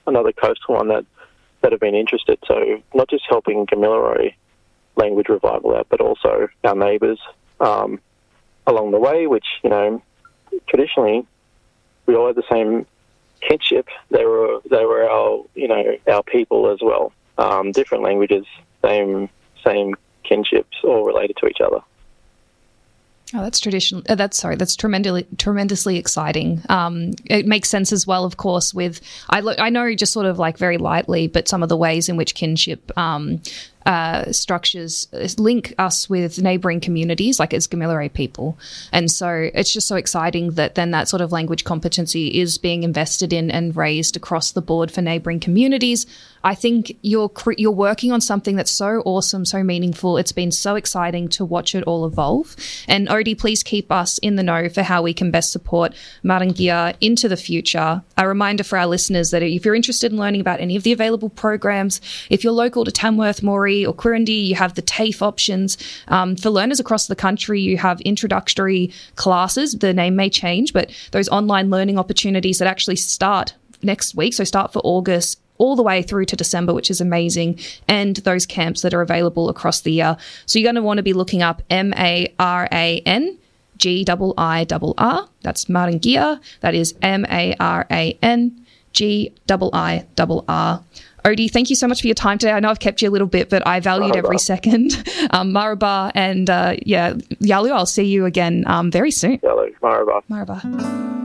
another coastal one that have been interested. So not just helping Gamilaroi language revival out, but also our neighbours along the way, which, you know, traditionally we all had the same kinship. They were our, you know, our people as well. Different languages, same kinships, all related to each other. Oh, that's traditional. That's tremendously exciting. It makes sense as well, of course. With I know just sort of like very lightly, but some of the ways in which kinship structures link us with neighbouring communities, like as Gamilaroi people. And so it's just so exciting that then that sort of language competency is being invested in and raised across the board for neighbouring communities. I think you're working on something that's so awesome, so meaningful. It's been so exciting to watch it all evolve. And Odie, please keep us in the know for how we can best support Marangia into the future. A reminder for our listeners that if you're interested in learning about any of the available programs, if you're local to Tamworth, Moree or Quirindi, you have the TAFE options. For learners across the country, you have introductory classes. The name may change, but those online learning opportunities that actually start next week, so start for August all the way through to December, which is amazing, and those camps that are available across the year. So you're going to want to be looking up MARANGIIRR. That's Marangia. That is MARANGIIRR. Odie, thank you so much for your time today. I know I've kept you a little bit, but I valued every second. Maraba and Yalu, I'll see you again very soon. Yalu, Maraba. Maraba.